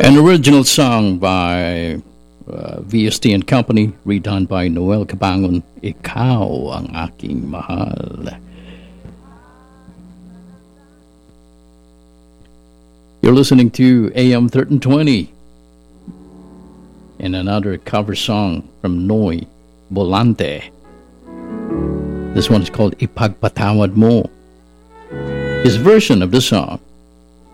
An original song by VST and Company, redone by Noel Cabangon, Ikaw ang aking mahal. You're listening to AM 1320 and another cover song from Noy Bolante. This one is called Ipagpatawad Mo. His version of the song